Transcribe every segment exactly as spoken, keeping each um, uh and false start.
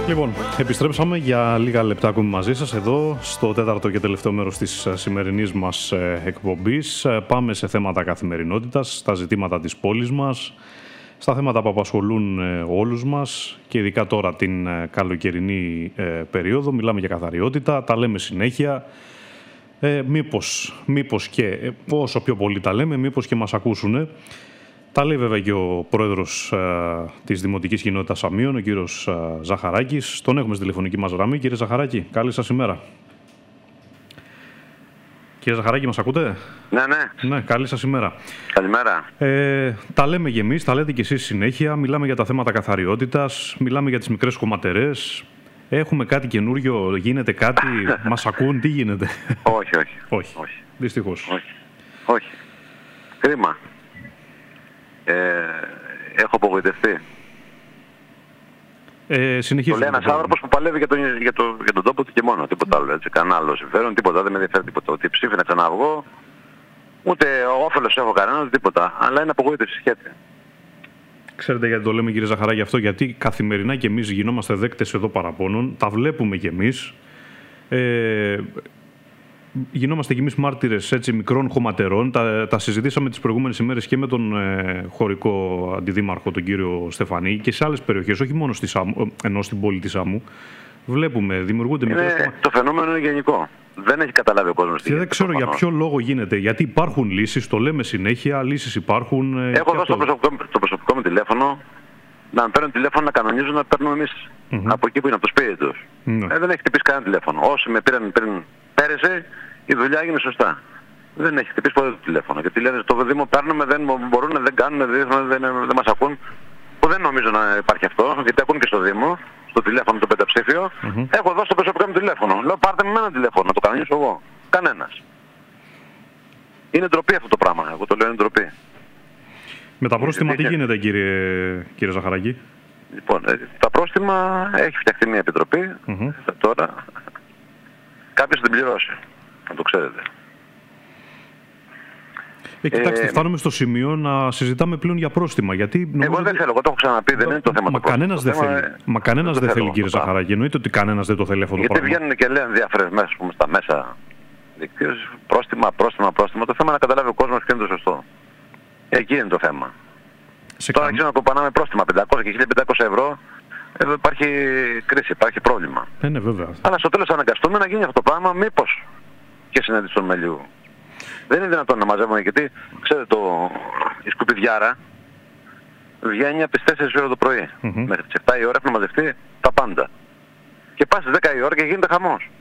Λοιπόν, επιστρέψαμε για λίγα λεπτά ακόμη μαζί σας εδώ στο τέταρτο και τελευταίο μέρος της σημερινής μας εκπομπής. Πάμε σε θέματα καθημερινότητας, στα ζητήματα της πόλης μας, στα θέματα που απασχολούν όλους μας και ειδικά τώρα την καλοκαιρινή περίοδο. Μιλάμε για καθαριότητα, τα λέμε συνέχεια. Ε, μήπως, μήπως και, όσο πιο πολύ τα λέμε, μήπως και μας ακούσουνε. Τα λέει βέβαια και ο πρόεδρος ε, της Δημοτικής Κοινότητας Αμίων, ο κύριος ε, Ζαχαράκης. Τον έχουμε στη τηλεφωνική μας γραμμή. Κύριε Ζαχαράκη, καλή σας ημέρα. Κύριε Ζαχαράκη, μας ακούτε? Ναι, ναι. Ναι, καλή σας ημέρα. Καλημέρα. Ε, τα λέμε και εμείς, τα λέτε και εσείς συνέχεια. Μιλάμε για τα θέματα καθαριότητας, μιλάμε για τις μικρές κομματερές. Έχουμε κάτι καινούριο, γίνεται κάτι, μας ακούν, τι γίνεται? Όχι, όχι. όχι. όχι. Δυστυχώς. Όχι. όχι. Κρίμα. Ε, έχω απογοητευτεί. Ε, συνεχίζω. Το λέει ένας άνθρωπος που παλεύει για τον, για, το, για τον τόπο του και μόνο, τίποτα άλλο. Έτσι. Κανένα άλλο συμφέρον, τίποτα, δεν με ενδιαφέρει τίποτα. Ότι ψήφι να ξαναβγώ, ούτε όφελος έχω κανένα, τίποτα. Αλλά είναι απογοήτευση σχέτη. Ξέρετε γιατί το λέμε, κύριε Ζαχαράκη, αυτό? Γιατί καθημερινά και εμείς γινόμαστε δέκτες εδώ παραπώνων, τα βλέπουμε κι εμείς. Ε, γινόμαστε κι εμείς μάρτυρες έτσι, μικρών χωματερών. Τα, τα συζητήσαμε τις προηγούμενες ημέρες και με τον ε, χωρικό αντιδήμαρχο, τον κύριο Στεφανή, και σε άλλες περιοχές, όχι μόνο στη Σάμου, ενώ στην πόλη της Σάμου. Βλέπουμε, δημιουργούνται μικρές χωματερές. Το φαινόμενο είναι γενικό. Δεν έχει καταλάβει ο κόσμος. Και δεν ξέρω για ποιο λόγο γίνεται. Γιατί υπάρχουν λύσεις, το λέμε συνέχεια, λύσεις υπάρχουν. Έχω δώσει το προσωπικό, το προσωπικό μου τηλέφωνο, να με παίρνουν τηλέφωνο, να κανονίζουν, να παίρνουμε εμείς mm-hmm. από εκεί που είναι, από το σπίτι τους. Mm-hmm. Ε, δεν έχει χτυπήσει κανένα τηλέφωνο. Όσοι με πήραν πριν πέρυσι, η δουλειά έγινε σωστά. Δεν έχει χτυπήσει ποτέ το τηλέφωνο. Γιατί λένε στο Δήμο παίρνουμε, δεν μπορούν, δεν κάνουν, δεν, δεν, δεν μας ακούν. Που δεν νομίζω να υπάρχει αυτό, γιατί ακούν και στο Δήμο, στο τηλέφωνο το πενταψήφιο. Mm-hmm. Έχω δώσει το προσωπικό μου τηλέφωνο. Λέω πάρτε με ένα τηλέφωνο, να το κανονίσω εγώ. Κανένας. Είναι ντροπή αυτό το πράγμα. Εγώ το λέω είναι ντροπή. Με τα πρόστιμα τι γίνεται, κύριε, κύριε Ζαχαράκη? Λοιπόν, τα πρόστιμα έχει φτιαχτεί μια επιτροπή. Mm-hmm. Τώρα κάποιος την πληρώσει. Να το ξέρετε. Ε, κοιτάξτε, ε, φτάνουμε στο σημείο να συζητάμε πλέον για πρόστιμα. Γιατί νομίζω... Εγώ δεν θέλω, εγώ το έχω ξαναπεί, δεν είναι το θέμα. Μα κανένας δεν θέλει, Μα κανένας δεν θέλει, κύριε Ζαχαράκη. Εννοείται ότι κανένας δεν το θέλει αυτό το γιατί πράγμα. Γιατί βγαίνουν και λένε διάφορες μέσα, πούμε, στα μέσα δικτύωσης, πρόστιμα, πρόστιμα, πρόστιμα. Το θέμα είναι να καταλάβει ο κόσμος ποιο είναι το σωστό. Εκεί είναι το θέμα. Σε Τώρα αρχίζουμε να κοπανάμε πρόστιμα πεντακόσια και χίλια πεντακόσια ευρώ. Εδώ υπάρχει κρίση, υπάρχει πρόβλημα. Ε, ναι, βέβαια. Αλλά στο τέλος αναγκαστούμε να γίνει αυτό το πράγμα, μήπως και συνέντευξη των μελιού. Δεν είναι δυνατόν να μαζεύουμε, γιατί ξέρετε το, η σκουπιδιάρα βγαίνει από τις τέσσερις ώρα το πρωί. Mm-hmm. Μέχρι τις επτά η ώρα έχουν μαζευτεί τα πάντα. Και πας στις δέκα η ώρα και γίνεται χαμός.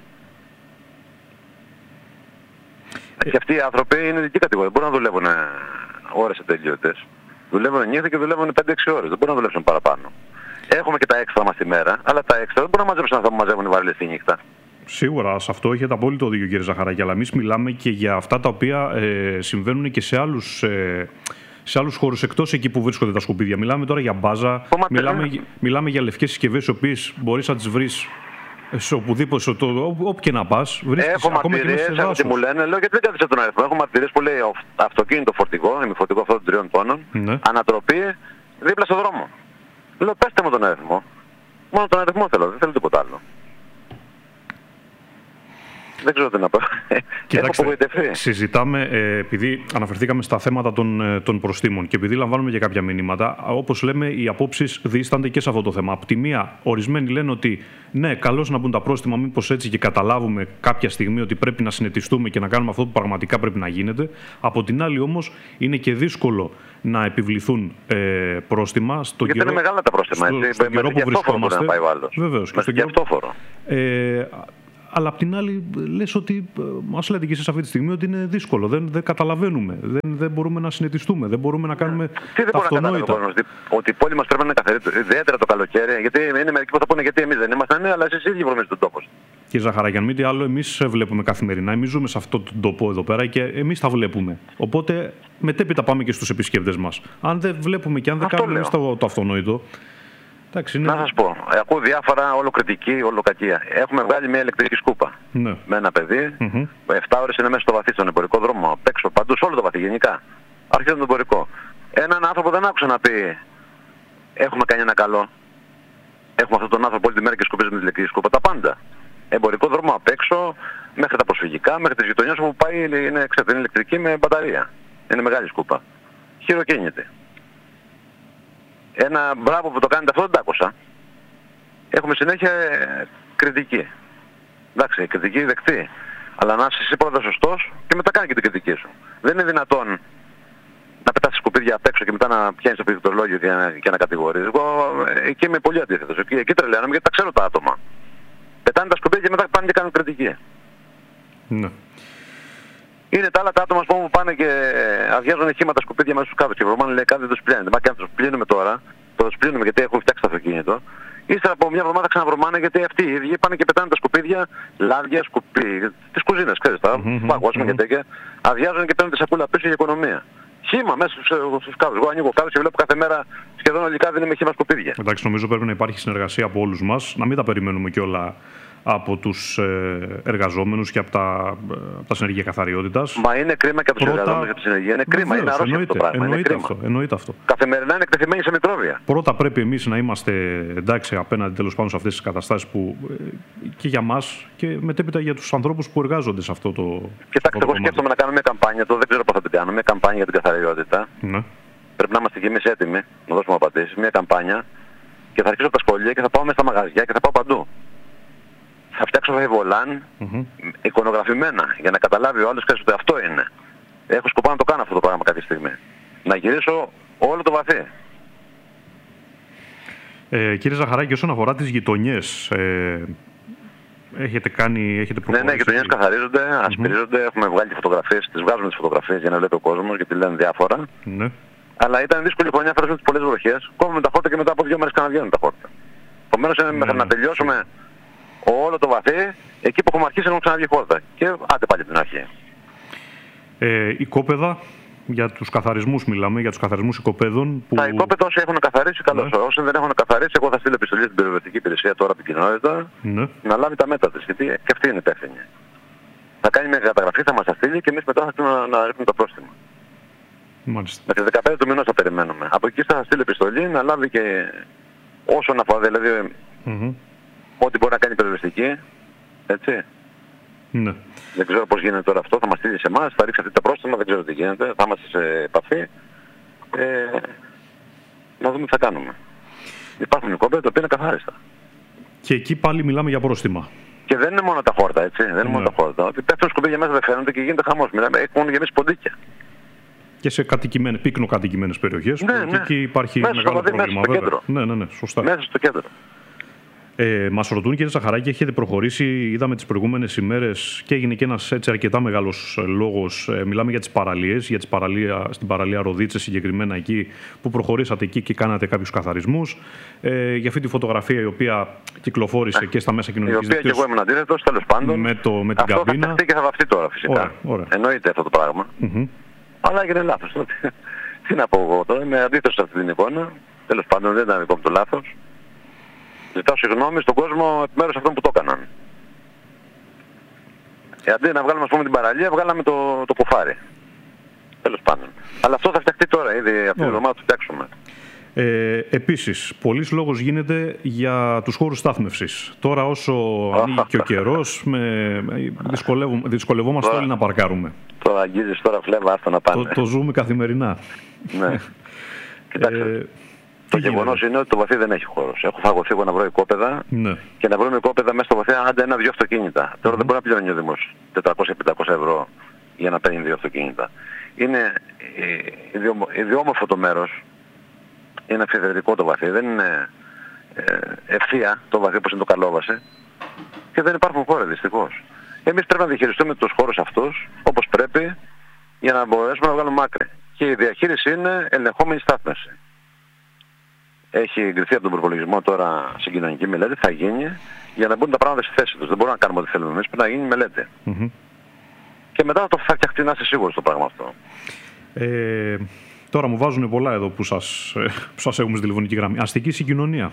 Ε... Και αυτοί οι άνθρωποι είναι ειδική κατηγορία. Μπορούν να δουλεύουν ώρες ατελείωτες. Δουλεύουν νύχτα και δουλεύουν πέντε έξι ώρες. Δεν μπορούν να δουλέψουν παραπάνω. Έχουμε και τα έξτρα μας τη μέρα, αλλά τα έξτρα δεν μπορούν να μαζέψουν αυτά που μαζεύουν οι βαρύλες τη νύχτα. Σίγουρα, σε αυτό έχετε απόλυτο δίκιο, κύριε Ζαχαράκη, αλλά εμείς μιλάμε και για αυτά τα οποία ε, συμβαίνουν και σε άλλους, ε, σε άλλους χώρους εκτός εκεί που βρίσκονται τα σκουπίδια. Μιλάμε τώρα για μπάζα, μιλάμε, μιλάμε για λευκές συσκευές, οι οποίες μπορείς να τις βρεις σε οπουδήποτε, όπου και να πας. Έχω μαρτυρίες, έχω τι μου λένε, λέω γιατί δεν κάθισε τον αριθμό. Έχω μαρτυρίες που λέει αυτοκίνητο φορτηγό, ημιφορτηγό αυτό των τριών τόνων, ναι. Ανατροπή δίπλα στο δρόμο. Λέω πέστε μου τον αριθμό. Μόνο τον αριθμό θέλω, δεν θέλω τίποτα άλλο. Δεν ξέρω τι να πω. Κοιτάξτε, συζητάμε, ε, επειδή αναφερθήκαμε στα θέματα των, των προστίμων και επειδή λαμβάνουμε και κάποια μηνύματα, όπως λέμε, οι απόψεις διήστανται και σε αυτό το θέμα. Από τη μία, ορισμένοι λένε ότι ναι, καλώς να μπουν τα πρόστιμα, μήπως έτσι και καταλάβουμε κάποια στιγμή ότι πρέπει να συνετιστούμε και να κάνουμε αυτό που πραγματικά πρέπει να γίνεται. Από την άλλη, όμως, είναι και δύσκολο να επιβληθούν ε, πρόστιμα. Στον Γιατί καιρό, είναι μεγάλα τα πρόστιμα, στο, έτσι. Στον καιρό που βρισκόμαστε. Βεβαίως, και στον καιρό. Ε, αλλά απ' την άλλη, λες ότι μας λέτε και εσείς αυτή τη στιγμή ότι είναι δύσκολο. Δεν, δεν καταλαβαίνουμε. Δεν, δεν μπορούμε να συνετιστούμε. Δεν μπορούμε να κάνουμε τι δεν τα αυτονόητα. Να ότι η πόλη μας πρέπει να είναι καθαρή, ιδιαίτερα το καλοκαίρι. Γιατί είναι μερικοί που θα πούνε γιατί εμείς δεν είμαστε, ναι, αλλά εσείς ίδιοι βρούμε στον τόπο. Κύριε Ζαχαράκη, αν μη τι άλλο, εμείς βλέπουμε καθημερινά. Εμείς ζούμε σε αυτόν τον τόπο εδώ πέρα και εμείς τα βλέπουμε. Οπότε μετέπειτα πάμε και στους επισκέπτες μας. Αν δεν βλέπουμε και αν δεν αυτό κάνουμε εμείς το, το αυτονόητο. Εντάξει, είναι... Να σας πω, ακούω διάφορα, όλο κριτική, όλο κακία. Έχουμε βγάλει μια ηλεκτρική σκούπα. Ναι. Με ένα παιδί, mm-hmm. επτά ώρες είναι μέσα στο βαθύ, στον εμπορικό δρόμο, απ' έξω, παντού, σε όλο το βαθύ, γενικά. Αρχίζει τον εμπορικό. Έναν άνθρωπο δεν άκουσα να πει έχουμε κάνει ένα καλό. Έχουμε έχουμε αυτόν τον άνθρωπο όλη τη μέρα και σκουπίζει με την ηλεκτρική σκούπα. Τα πάντα. Εμπορικό δρόμο απ' έξω, μέχρι τα προσφυγικά, μέχρι τις γειτονιές όπου πάει είναι, είναι, ξέρετε, είναι ηλεκτρική με μπαταρία. Είναι μεγάλη σκούπα. Χειροκίνητη. Ένα μπράβο που το κάνετε αυτό δεν τ' άκουσα. Έχουμε συνέχεια κριτική. Εντάξει, κριτική δεκτή. Αλλά να είσαι εσύ πρώτα σωστός και μετά κάνει και την κριτική σου. Δεν είναι δυνατόν να πετάς σκουπίδια απ' έξω και μετά να πιάνεις το πληκτρολόγιο και να, και να κατηγορείς. Εγώ εκεί είμαι πολύ αντίθετος. Εκεί, εκεί τρελαίνομαι γιατί τα ξέρω τα άτομα. Πετάνε τα σκουπίδια και μετά πάνε και κάνουν κριτική. Ναι. Είναι τα άλλα τα άτομα που πάνε και αδειάζουν χήματα σκουπίδια μέσα στους κάδους και βρωμάνε λέει κάτι δεν τους πλένεται. Μα και αν τους πλύνουμε τώρα, θα τους πλύνουμε γιατί έχουν φτιάξει το αυτοκίνητο. Ύστερα από μια εβδομάδα ξαναβρωμάνε γιατί αυτοί οι ίδιοι πάνε και πετάνε τα σκουπίδια, λάδια, σκουπί, τις κουζίνες, ξέρεις τα, mm-hmm, παγώσουμε mm-hmm. και τέτοια, αδειάζουν και παίρνουν τη σακούλα πίσω για οικονομία. Χύμα μέσα στους, στους κάδους. Εγώ ανοίγω κάδους και βλέπω κάθε μέρα σχεδόν όλοι οι κάδοι είναι με χύμα σκουπίδια. Εντάξει, νομίζω πρέπει να υπάρχει συνεργασία από όλους μας, να μην τα περιμένουμε κιόλα από τους εργαζόμενους και από τα, από τα συνεργεία καθαριότητας. Μα είναι κρίμα και από τους εργαζόμενους και από τη συνεργεία. Είναι κρίμα, βεβαίως, είναι αρρώστιο αυτό το πράγμα. Εννοείται, είναι αυτό, εννοείται αυτό. Καθημερινά είναι εκτεθειμένοι σε μικρόβια. Πρώτα πρέπει εμείς να είμαστε εντάξει απέναντι τέλος πάντων σε αυτές τις καταστάσεις που και για μας και μετέπειτα για τους ανθρώπους που εργάζονται σε αυτό το. Κοιτάξτε, εγώ σκέφτομαι να κάνω μια καμπάνια, το δεν ξέρω πώς θα την κάνω, μια καμπάνια για την καθαριότητα. Ναι. Πρέπει να είμαστε κι εμείς έτοιμοι να δώσουμε απαντήσεις. Μια καμπάνια και θα αρχίσω από τα σχολεία και θα πάω μέσα στα μαγαζιά και θα πάω παντού. Θα φτιάξω βαϊβολάν mm-hmm. εικονογραφημένα για να καταλάβει ο άλλος ότι αυτό είναι. Έχω σκοπό να το κάνω αυτό το πράγμα κάποια στιγμή. Να γυρίσω όλο το βαθύ. Ε, κύριε Ζαχαράκη, όσον αφορά τις γειτονιές, ε, έχετε κάνει, έχετε προχωρήσει? Ναι, ναι, οι γειτονιές καθαρίζονται, ασπρίζονται, mm-hmm. έχουμε βγάλει φωτογραφίες, τις βγάζουμε τις φωτογραφίες για να βλέπει ο κόσμος γιατί λένε διάφορα. Ναι. Αλλά ήταν δύσκολη χρονιά φέρος με τις πολλές βροχές. Κόβουμε τα χόρτα και μετά από δύο μέρες ξαναβγαίνουν τα χόρτα. Επομένως είναι ναι, να τελειώσουμε όλο το βαθύ, εκεί που έχουμε αρχίσει να έχουμε ξαναβγεί χόρτα. Και άντε πάλι την αρχή. Ε, οικόπεδα, για τους καθαρισμούς μιλάμε, για τους καθαρισμούς οικοπαίδων. Που... Τα οικόπεδα όσοι έχουν καθαρίσει, καλώς. Ναι. Όσοι δεν έχουν καθαρίσει, εγώ θα στείλω επιστολή στην περιβαλλοντική υπηρεσία τώρα από την κοινότητα ναι. να λάβει τα μέτρα της. Γιατί και αυτή είναι υπεύθυνη. Θα κάνει μια καταγραφή, θα μας τα στείλει και εμείς μετά θα στείλουμε να, να ρίχνουμε το πρόστιμο. Μάλιστα. Με τις δεκαπέντε του μηνός θα περιμένουμε. Από εκεί θα στείλει επιστολή να λάβει και όσον αφορά δηλαδή. Mm-hmm. Ό,τι μπορεί να κάνει περιοριστική, έτσι. Ναι. Δεν ξέρω πώς γίνεται τώρα αυτό, θα μας στείλει σε εμάς, θα ρίξει αυτή τα πρόστιμα, δεν ξέρω τι γίνεται, θα είμαστε σε επαφή. Ε, να δούμε τι θα κάνουμε. Υπάρχουν οικόπεδα τα οποία είναι καθάριστα. Και εκεί πάλι μιλάμε για πρόστιμα. Και δεν είναι μόνο τα χόρτα, έτσι. Δεν είναι ναι. μόνο τα χόρτα. Ότι πέφτουν σκουπίδια μέσα δεν φαίνονται και γίνεται χαμός. Μιλάμε, έχουν γεμίσει ποντίκια. Και σε κατοικημένες, πύκνο κατοικημένες περιοχές, ναι, που ναι. εκεί υπάρχει μέσα μεγάλο στο, πρόβλημα. Μέσα στο κέντρο. Ναι, ναι, ναι, σωστά. Μέσα στο κέντρο. Ε, μας ρωτούν, κύριε Ζαχαράκη, έχετε προχωρήσει, είδαμε τις προηγούμενες ημέρες και έγινε και ένας έτσι αρκετά μεγάλος λόγος. Ε, μιλάμε για τις παραλίες, για τις παραλία, στην παραλία Ροδίτσε συγκεκριμένα εκεί που προχωρήσατε εκεί και κάνατε κάποιους καθαρισμούς. Ε, για αυτή τη φωτογραφία η οποία κυκλοφόρησε ε, και στα μέσα κοινωνικής δικτύωσης. Η οποία και εγώ ήμουν αντίθετος, τέλος πάντων. Με, το, με την αυτό καμπίνα. Θα φτιαχτεί και θα βαφτεί τώρα φυσικά. Ωραία, ωραία. Εννοείται αυτό το πράγμα. Mm-hmm. Αλλά έγινε λάθος. Τι να πω εγώ τώρα, είμαι αντίθετος σε αυτή την εικόνα. Τέλος πάντων δεν ήταν δικό μου το λάθος. Ζητάω συγγνώμη στον κόσμο εκ μέρους αυτών που το έκαναν. Ε, αντί να βγάλουμε ας πούμε την παραλία, βγάλαμε το, το κουφάρι. Τέλος πάντων. Αλλά αυτό θα φτιαχτεί τώρα, ήδη αυτή την εβδομάδα το φτιάξουμε. Ε, επίσης, πολλής λόγος γίνεται για τους χώρους στάθμευσης. Τώρα όσο ανοίγει και ο καιρός, με... δυσκολευόμαστε όλοι να παρκάρουμε. Το αγγίζεις τώρα φλέβα, αυτό να πάνε. Το, το ζούμε καθημερινά. Ναι. Κοιτάξτε. Ε, Το γεγονός είναι ότι το βαθύ δεν έχει χώρος. Έχω φαγωθεί εγώ να βρω οικόπεδα ναι. και να βρούμε οικόπεδα μέσα στο βαθύ άντε ένα-δυο αυτοκίνητα. Mm-hmm. Τώρα δεν μπορεί να πληρώνει ο Δήμος τετρακόσια με πεντακόσια ευρώ για να παίρνει δύο αυτοκίνητα. Είναι ιδιόμορφο το μέρος. Είναι αφιδρυτικό το βαθύ. Δεν είναι ε, ευθεία το βαθύ όπως είναι το Καλόβαση. Και δεν υπάρχουν χώρες δυστυχώς. Εμείς πρέπει να διαχειριστούμε τους χώρους αυτούς όπως πρέπει για να μπορέσουμε να βγάλουμε άκρη. Και η διαχείριση είναι ελεγχόμενη στάθμευση. Έχει εγκριθεί από τον προπολογισμό τώρα στην κοινωνική μελέτη, θα γίνει για να μπουν τα πράγματα στη θέση τους. Δεν μπορούμε να κάνουμε ό,τι θέλουμε εμείς, πρέπει να γίνει μελέτη. Mm-hmm. Και μετά το θα φτιαχτεί, να είσαι σίγουρος το πράγμα αυτό. Ε, τώρα μου βάζουν πολλά εδώ που σας, που σας έχουμε στη τηλεφωνική γραμμή. Αστική συγκοινωνία.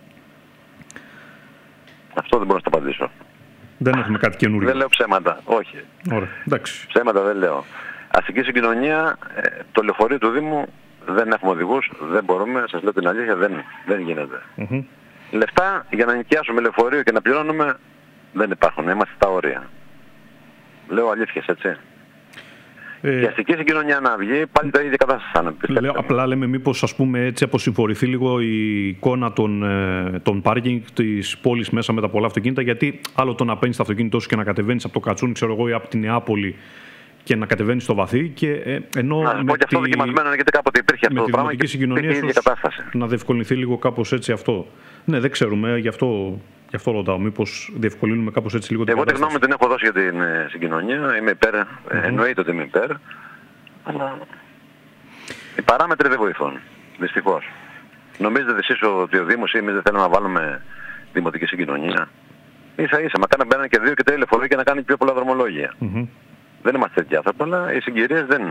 Αυτό δεν μπορώ να το απαντήσω. Δεν έχουμε κάτι καινούργιο. Δεν λέω ψέματα, όχι. Ωραία, εντάξει. Ψέματα δεν λέω. Αστική συγκοινωνία, το λεωφορείο του Δήμου δεν έχουμε οδηγούς, δεν μπορούμε, σας λέω την αλήθεια, δεν, δεν γίνεται. Mm-hmm. Λεφτά για να νοικιάσουμε λεωφορείο και να πληρώνουμε δεν υπάρχουν. Είμαστε στα όρια. Λέω αλήθειες, έτσι. Ε, η αστική συγκοινωνία να βγει, πάλι τα ίδια κατάσταση θα είναι. Λέω, απλά λέμε μήπως, ας πούμε, έτσι αποσυμφορηθεί λίγο η εικόνα των, των πάρκινγκ της πόλης μέσα με τα πολλά αυτοκίνητα, γιατί άλλο το να παίρνεις το αυτοκίνητό σου και να κατεβαίνεις από το Κατσούνι, ξέρω εγώ, ή από την Νεάπολη και να κατεβαίνεις στο βαθύ. Και, ε, ενώ να πω και αυτό τη... δοκιμασμένο, γιατί κάποτε υπήρχε αυτό το πράγμα και συγκοινωνία η ίδια κατάσταση. Να διευκολυνθεί λίγο κάπως έτσι αυτό. Ναι, δεν ξέρουμε, γι' αυτό... Γι' αυτό ρωτάω, μήπως διευκολύνουμε κάπως έτσι λίγο την Εγώ κατάσταση. Εγώ την γνώμη την έχω δώσει για την ε, συγκοινωνία, είμαι υπέρ, mm-hmm. ε, εννοείται ότι είμαι υπέρ, αλλά οι παράμετροι δεν βοηθούν, δυστυχώς. Νομίζετε εσείς ότι ο Δήμος ή εμείς δεν θέλουμε να βάλουμε δημοτική συγκοινωνία? Ίσα ίσα, μα κάναμε ένα και δύο και τρία λεωφορεία και να κάνει πιο πολλά δρομολόγια. Mm-hmm. Δεν είμαστε τέτοιοι άνθρωποι, αλλά οι συγκυρίες δεν...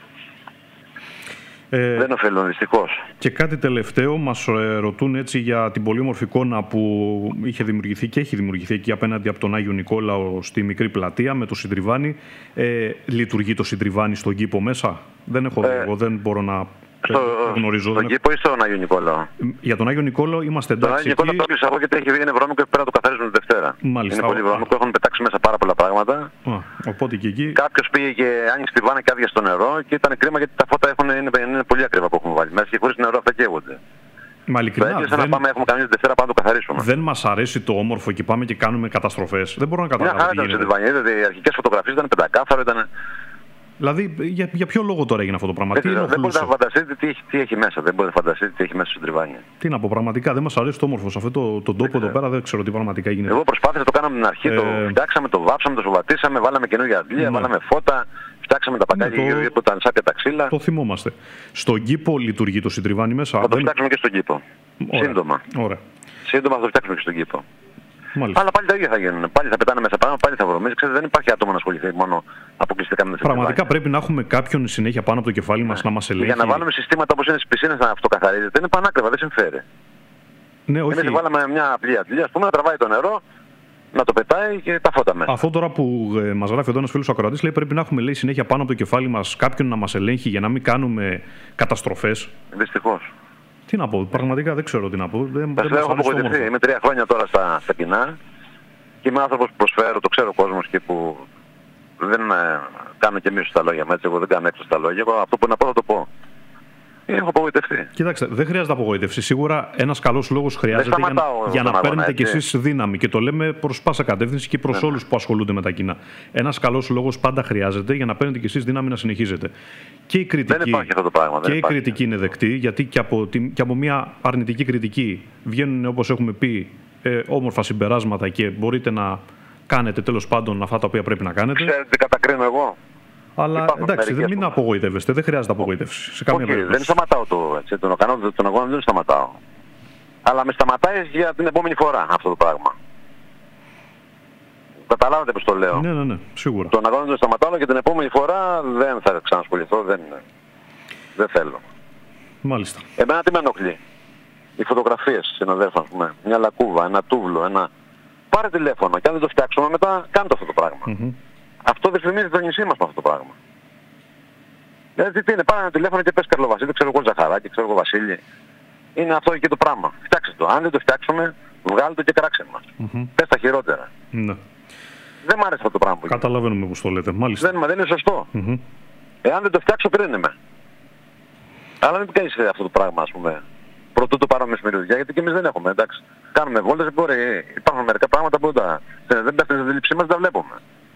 Ε, δεν ωφελούν, δυστυχώς. Και κάτι τελευταίο, μας ε, ρωτούν έτσι για την πολύ όμορφη εικόνα που είχε δημιουργηθεί και έχει δημιουργηθεί εκεί απέναντι από τον Άγιο Νικόλαο στη Μικρή Πλατεία με το Συντριβάνι. Ε, λειτουργεί το Συντριβάνι στον κήπο μέσα? Δεν έχω ε, εγώ, δεν μπορώ να στο, γνωρίζω. Στον κήπο ή στον Άγιο Νικόλαο? Για τον Άγιο Νικόλαο είμαστε εντάξει. Τον Άγιο Νικόλαο το έκλεισα εγώ γιατί έχει βγει βρώμικο και πέρα το καθαρίζουν τη Δευτέρα. Μάλιστα. Είναι πολύ βρώμικο, έχουν πετάξει μέσα πάρα πολλά πράγματα. Α, οπότε και εκεί... Κάποιος πήγε και άνοιξε τη βάνα και άδειασε στο νερό και ήταν κρίμα γιατί τα φώτα έχουν, είναι, είναι πολύ ακριβά που έχουμε βάλει μέσα και χωρίς νερό αυτά καίγονται. Μα ειλικρινά, δεν... να πάμε, έχουμε κάνει τη Δευτέρα πάνω το καθαρίσουμε. Δεν μας αρέσει το όμορφο και πάμε και κάνουμε καταστροφές. Δεν μπορώ να καταλάβω. Μια χαρά ήταν στη Δευτέρα, οι αρχικές φωτογραφίες ήταν πεντακάθαρο, ήταν... Δηλαδή, για, για ποιο λόγο τώρα έγινε αυτό το πράγμα? Δεν, τι δεν μπορείτε να φανταστείτε τι έχει, τι έχει μέσα. Δεν μπορείτε να φανταστείτε τι έχει μέσα στο Συντριβάνι. Τι να πω, πραγματικά δεν μας αρέσει το όμορφο. Σε αυτό το, τον τόπο εδώ πέρα δεν ξέρω τι πραγματικά γίνεται. Εγώ προσπάθησα, το κάναμε την αρχή, ε... το φτιάξαμε, το βάψαμε, το σοβατήσαμε, βάλαμε καινούργια αντλία, ναι. βάλαμε φώτα, φτιάξαμε τα πακάλια ναι, το... που ήταν σάπια τα ξύλα. Το θυμόμαστε. Στον κήπο λειτουργεί το Συντριβάνι μέσα? Θα το φτιάξουμε και στον κήπο. Ωραία. Σύντομα. Ωραία. Σύντομα θα το φτιάξουμε και στον κήπο. Μάλιστα. Αλλά πάλι τα ίδια θα γίνουν. Πάλι θα πετάνε μέσα πάνω, πάλι θα βρωμίζει. Ξέρετε, δεν υπάρχει άτομο να ασχοληθεί μόνο αποκλειστικά με τα Πραγματικά συντριβάνια. Πρέπει να έχουμε κάποιον συνέχεια πάνω από το κεφάλι μας ναι. να μας ελέγχει. Για να βάλουμε συστήματα όπως είναι στις πισίνες να αυτοκαθαρίζεται είναι πανάκριβα, δεν συμφέρει. Ναι, όχι. Εμείς βάλαμε μια απλή αντλία, ας πούμε, να τραβάει το νερό, να το πετάει και τα φώτα μέσα. Αυτό τώρα που ε, μας γράφει εδώ ένας φίλος ακροατής λέει πρέπει να έχουμε λέει, συνέχεια πάνω από το κεφάλι μας κάποιον να μας ελέγχει για να μην κάνουμε καταστροφές. Δυστυχώς. Τι να πω, πραγματικά δεν ξέρω τι να πω. Δεν, δεν έχω απογοητευτεί. Είμαι τρία χρόνια τώρα στα, στα κοινά και είμαι άνθρωπος που προσφέρω, το ξέρω ο κόσμος και που δεν ε, κάνω και μίσο στα λόγια μου. Έτσι, εγώ δεν κάνω έξω στα λόγια. Εγώ αυτό που να πω θα το πω. Έχω απογοητευτεί. Κοιτάξτε, δεν χρειάζεται απογοήτευση. Σίγουρα ένας καλός λόγος χρειάζεται για, για να παίρνετε κι εσείς δύναμη. Και το λέμε προς πάσα κατεύθυνση και προς ναι, όλους που ασχολούνται με τα κοινά. Ένας καλός λόγος πάντα χρειάζεται για να παίρνετε κι εσείς δύναμη να συνεχίζετε. Και η κριτική, δεν υπάρχει αυτό το πράγμα, και δεν η κριτική είναι δεκτή, γιατί και από, τη, και από μια αρνητική κριτική βγαίνουν, όπως έχουμε πει, ε, όμορφα συμπεράσματα και μπορείτε να κάνετε τέλος πάντων αυτά τα οποία πρέπει να κάνετε. Ξέρετε τι κατακρίνω εγώ? Αλλά υπάρχουν εντάξει, δεν μην απογοητεύεστε, δεν χρειάζεται απογοήτευση. Σε καμία Όχι, δεν σταματάω το, έτσι, τον κανόνα των αγώνων, δεν σταματάω. Αλλά με σταματάει για την επόμενη φορά αυτό το πράγμα. Καταλάβατε πώς το λέω? Ναι, ναι, ναι, σίγουρα. Τον αγώνα δεν σταματάω και την επόμενη φορά δεν θα ξανασχοληθώ, δεν, δεν θέλω. Μάλιστα. Εμένα τι με ενοχλεί? Οι φωτογραφίες συναδέλφων, ας πούμε, μια λακκούβα, ένα τούβλο, ένα... Πάρε τηλέφωνο και αν δεν το φτιάξουμε μετά, κάντε αυτό το πράγμα. Mm-hmm. Αυτό δεν θυμίζει το νησί μας με αυτό το πράγμα. Δηλαδή τι είναι, πάρε ένα τηλέφωνο και πες Καρλοβασίλη, ξέρω εγώ Ζαχαράκη, ξέρω εγώ Βασίλη. Είναι αυτό εκεί το πράγμα. Φτιάξτε το. Αν δεν το φτιάξουμε, βγάλτε το και κράξε μας. Mm-hmm. Πες τα χειρότερα. Ναι. Δεν μ' άρεσε αυτό το πράγμα. Καταλαβαίνουμε πώς το λέτε. Μάλιστα. Δεν, δεν είναι σωστό. Mm-hmm. Εάν δεν το φτιάξω, κρίνουμε. Αλλά μην κάνεις αυτό το πράγμα, ας πούμε. Πρωτού το πάρουμε με μυρωδιά, γιατί και εμείς δεν έχουμε, εντάξει. Κάνουμε βόλτες, μπορεί. Υπάρχουν μερικά πράγματα που τα... δεν πέφτουν στη δίληψή μας, τα βλέπουμε.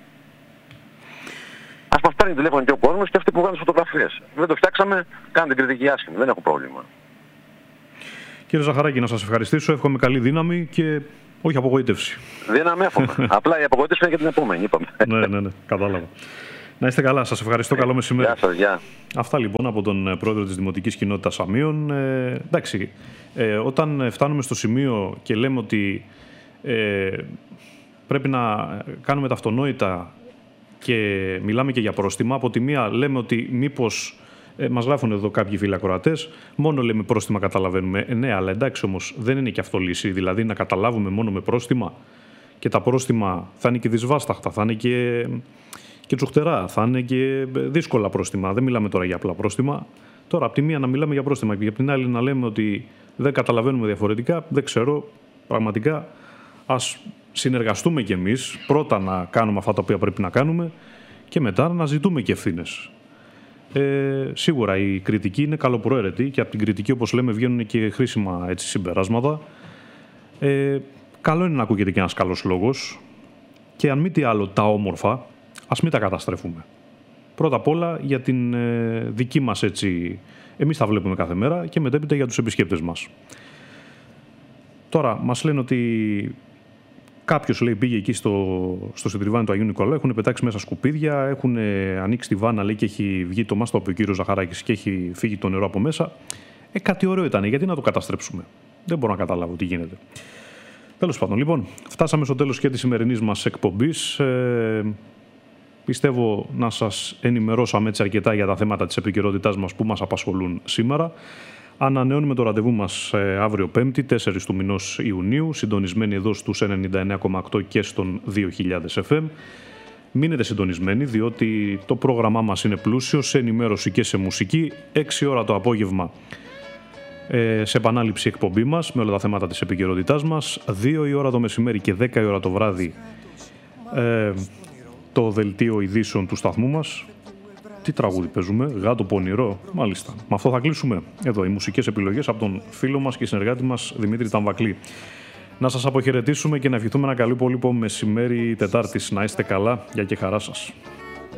Ας μας παίρνει τηλέφωνο και ο κόσμος και αυτοί που βγάλουν τις φωτογραφίες. Δεν το φτιάξαμε, κάνουν την κριτική άσχημη, δεν έχω πρόβλημα. Κύριε Ζαχαράκη, να σας ευχαριστήσω, εύχομαι καλή δύναμη και όχι απογοήτευση. Δύναμη εύχομαι. Απλά η απογοήτευση είναι για την επόμενη, είπαμε. Ναι, ναι, ναι, κατάλαβα. Να είστε καλά, σας ευχαριστώ, καλό μεσημέρι. Γεια σας, γεια. Αυτά λοιπόν από τον πρόεδρο της Δημοτικής Κοινότητας Αμίων. Ε, εντάξει, ε, όταν φτάνουμε στο σημείο και λέμε ότι ε, πρέπει να κάνουμε τα αυτονόητα και μιλάμε και για πρόστιμα, από τη μία λέμε ότι μήπως ε, μας γράφουν εδώ κάποιοι φίλοι ακροατές, μόνο λέμε πρόστιμα καταλαβαίνουμε. Ε, ναι, αλλά εντάξει όμως δεν είναι και αυτό λύση, δηλαδή να καταλάβουμε μόνο με πρόστιμα και τα πρόστιμα θα είναι και δυσβάσταχτα, θα είναι και... και τσουχτερά, θα είναι και δύσκολα πρόστιμα. Δεν μιλάμε τώρα για απλά πρόστιμα. Τώρα, από τη μία να μιλάμε για πρόστιμα και από την άλλη να λέμε ότι δεν καταλαβαίνουμε διαφορετικά, δεν ξέρω. πραγματικά ας συνεργαστούμε κι εμείς, πρώτα να κάνουμε αυτά τα οποία πρέπει να κάνουμε και μετά να ζητούμε και ευθύνες. Ε, σίγουρα η κριτική είναι καλοπροαίρετη και από την κριτική, όπως λέμε, βγαίνουν και χρήσιμα έτσι, συμπεράσματα. Ε, καλό είναι να ακούγεται και ένας καλός λόγος και αν μη τι άλλο τα όμορφα, ας μην τα καταστρέφουμε. Πρώτα απ' όλα για την ε, δική μας έτσι, εμείς τα βλέπουμε κάθε μέρα και μετέπειτα για τους επισκέπτες μας. Τώρα μας λένε ότι κάποιος λέει πήγε εκεί στο, στο Συντριβάνι του Αγίου Νικολάου, έχουν πετάξει μέσα σκουπίδια, έχουν ανοίξει τη βάνα λέει, και έχει βγει το μάστο από ο κύριος Ζαχαράκης και έχει φύγει το νερό από μέσα. Ε, κάτι ωραίο ήταν, γιατί να το καταστρέψουμε. Δεν μπορώ να καταλάβω τι γίνεται. Τέλος πάντων, λοιπόν, φτάσαμε στο τέλος και της σημερινής μας εκπομπής. Ε, πιστεύω να σας ενημερώσαμε έτσι αρκετά για τα θέματα της επικαιρότητάς μας που μας απασχολούν σήμερα. Ανανεώνουμε το ραντεβού μας ε, αύριο Πέμπτη, τέσσερις του μηνός Ιουνίου, συντονισμένοι εδώ στους ενενήντα εννέα κόμμα οκτώ και στον δύο χιλιάδες εφ εμ. Μείνετε συντονισμένοι, διότι το πρόγραμμά μας είναι πλούσιο σε ενημέρωση και σε μουσική. έξι ώρα το απόγευμα ε, σε επανάληψη εκπομπή μας με όλα τα θέματα της επικαιρότητάς μας. δύο η ώρα το μεσημέρι και δέκα η ώρα το βράδυ ε, το δελτίο ειδήσεων του σταθμού μας. Τι τραγούδι παίζουμε, Γάτο Πονηρό, μάλιστα. Με αυτό θα κλείσουμε εδώ οι μουσικές επιλογές από τον φίλο μας και συνεργάτη μας Δημήτρη Ταμβακλή. Να σας αποχαιρετήσουμε και να ευχηθούμε ένα καλό υπόλοιπο μεσημέρι Τετάρτης. Να είστε καλά, γεια και χαρά σας.